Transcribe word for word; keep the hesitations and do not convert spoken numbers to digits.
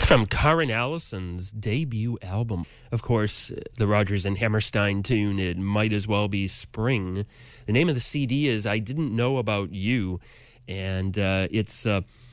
From Karen Allison's debut album. Of course, the Rodgers and Hammerstein tune, It Might As Well Be Spring. The name of the C D is I Didn't Know About You, and uh, it's uh,